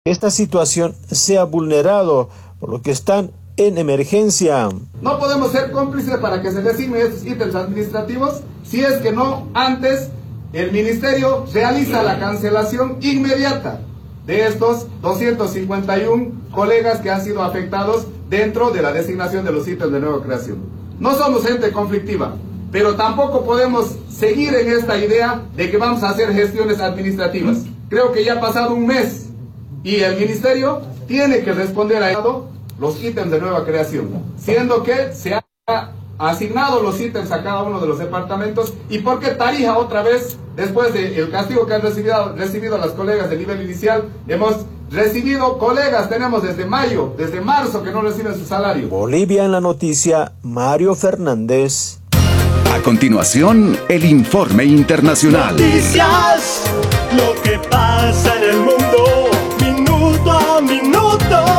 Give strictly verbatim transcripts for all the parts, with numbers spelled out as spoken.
esta situación sea vulnerado, por lo que están en emergencia. No podemos ser cómplices para que se designen estos ítems administrativos si es que no antes el ministerio realiza la cancelación inmediata de estos doscientos cincuenta y uno colegas que han sido afectados dentro de la designación de los ítems de nueva creación. No somos gente conflictiva, pero tampoco podemos seguir en esta idea de que vamos a hacer gestiones administrativas. Creo que ya ha pasado un mes y el ministerio tiene que responder a los ítems de nueva creación, siendo que se ha asignado los ítems a cada uno de los departamentos. ¿Y por qué Tarija otra vez, después del castigo que han recibido, recibido las colegas de nivel inicial, hemos recibido colegas, tenemos desde mayo, desde marzo que no reciben su salario? Bolivia en la noticia, Mario Fernández. A continuación, el informe internacional. Noticias, lo que pasa en el mundo, minuto a minuto.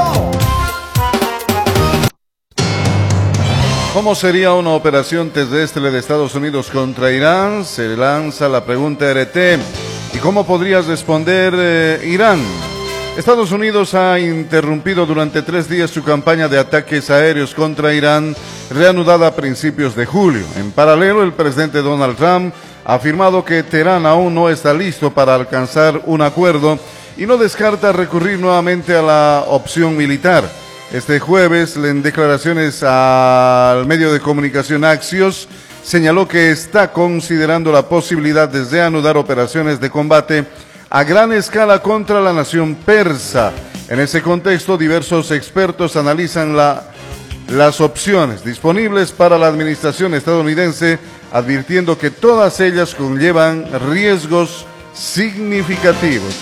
¿Cómo sería una operación terrestre de Estados Unidos contra Irán? Se lanza la pregunta R T. ¿Y cómo podría responder eh, Irán? Estados Unidos ha interrumpido durante tres días su campaña de ataques aéreos contra Irán, reanudada a principios de julio. En paralelo, el presidente Donald Trump ha afirmado que Teherán aún no está listo para alcanzar un acuerdo y no descarta recurrir nuevamente a la opción militar. Este jueves, en declaraciones al medio de comunicación Axios, señaló que está considerando la posibilidad de reanudar operaciones de combate a gran escala contra la nación persa. En ese contexto, diversos expertos analizan la, las opciones disponibles para la administración estadounidense, advirtiendo que todas ellas conllevan riesgos significativos.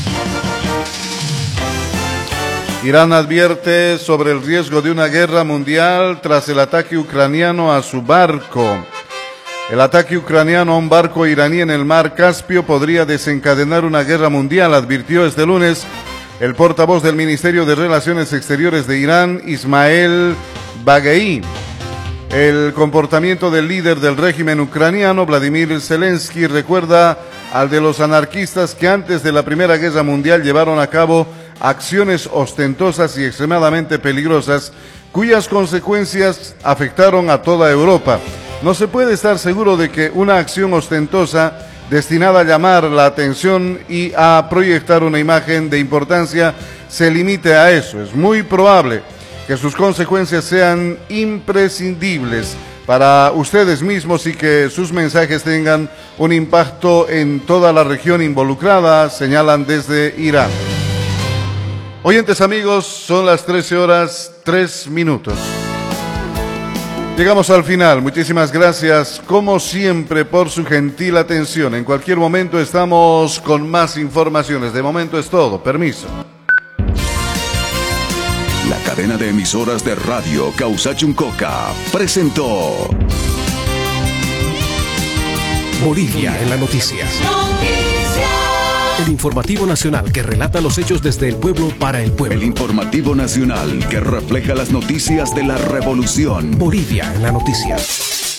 Irán advierte sobre el riesgo de una guerra mundial tras el ataque ucraniano a su barco. El ataque ucraniano a un barco iraní en el mar Caspio podría desencadenar una guerra mundial, advirtió este lunes el portavoz del Ministerio de Relaciones Exteriores de Irán, Ismael Baghei. El comportamiento del líder del régimen ucraniano, Vladimir Zelensky, recuerda al de los anarquistas que antes de la Primera Guerra Mundial llevaron a cabo acciones ostentosas y extremadamente peligrosas, cuyas consecuencias afectaron a toda Europa. No se puede estar seguro de que una acción ostentosa destinada a llamar la atención y a proyectar una imagen de importancia se limite a eso. Es muy probable que sus consecuencias sean imprescindibles para ustedes mismos y que sus mensajes tengan un impacto en toda la región involucrada, señalan desde Irán. Oyentes amigos, son las trece horas, tres minutos. Llegamos al final. Muchísimas gracias, como siempre, por su gentil atención. En cualquier momento estamos con más informaciones. De momento es todo. Permiso. La cadena de emisoras de radio Causachuncoca presentó Bolivia en la noticia. El informativo nacional que relata los hechos desde el pueblo para el pueblo. El informativo nacional que refleja las noticias de la revolución. Bolivia en la noticia.